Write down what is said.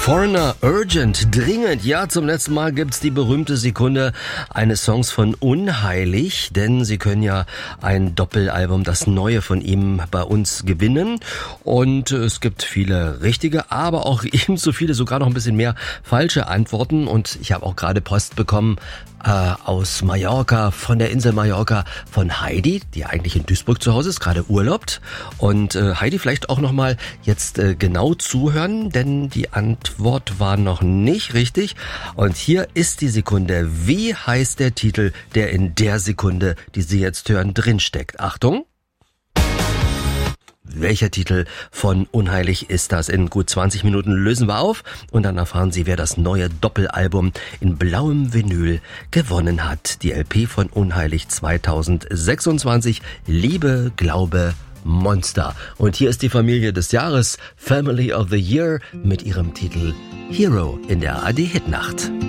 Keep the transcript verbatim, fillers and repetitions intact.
Foreigner Urgent, dringend. Ja, zum letzten Mal gibt's die berühmte Sekunde eines Songs von Unheilig, denn Sie können ja ein Doppelalbum, das neue von ihm, bei uns gewinnen. Und es gibt viele richtige, aber auch ebenso viele, sogar noch ein bisschen mehr falsche Antworten. Und ich habe auch gerade Post bekommen äh, aus Mallorca, von der Insel Mallorca, von Heidi, die eigentlich in Duisburg zu Hause ist, gerade urlaubt. Und äh, Heidi, vielleicht auch nochmal jetzt äh, genau zuhören, denn die Antwort war noch nicht richtig. Und hier ist die Sekunde. Wie heißt der Titel, der in der Sekunde, die Sie jetzt hören, drinsteckt? Achtung! Welcher Titel von Unheilig ist das? In gut zwanzig Minuten lösen wir auf und dann erfahren Sie, wer das neue Doppelalbum in blauem Vinyl gewonnen hat. Die L P von Unheilig zweitausendsechsundzwanzig. Liebe, Glaube, Monster. Und hier ist die Familie des Jahres, Family of the Year, mit ihrem Titel Hero in der A R D Hitnacht.